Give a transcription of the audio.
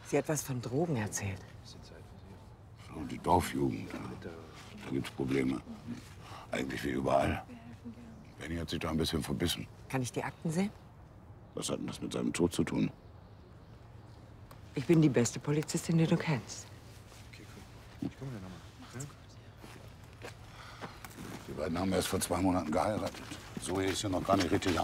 Sie hat was von Drogen erzählt. So, die Dorfjugend. Da gibt's Probleme. Eigentlich wie überall. Benny hat sich da ein bisschen verbissen. Kann ich die Akten sehen? Was hat denn das mit seinem Tod zu tun? Ich bin die beste Polizistin, die du kennst. Okay, cool. Ich komme ja nochmal. Ja? Die beiden haben erst vor 2 Monaten geheiratet. Zoe ist ja noch gar nicht richtig